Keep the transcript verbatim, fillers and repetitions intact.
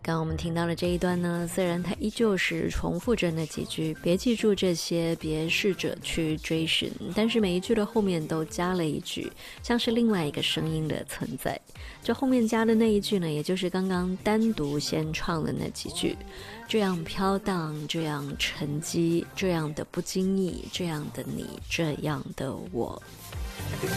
刚刚我们听到的这一段呢，虽然它依旧是重复着那几句别记住这些，别试着去追寻，但是每一句的后面都加了一句像是另外一个声音的存在。这后面加的那一句呢，也就是刚刚单独先唱的那几句，这样飘荡，这样沉积，这样的不经意，这样的你，这样的我。